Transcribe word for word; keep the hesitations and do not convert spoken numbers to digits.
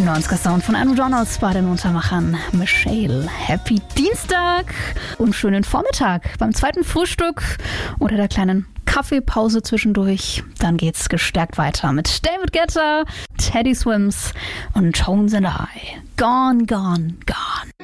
neunziger Sound von Andrew Donalds bei den Untermachern. Michelle, happy Dienstag und schönen Vormittag beim zweiten Frühstück oder der kleinen Kaffeepause zwischendurch. Dann geht's gestärkt weiter mit David Guetta, Teddy Swims und Tones and I. Gone, gone, gone.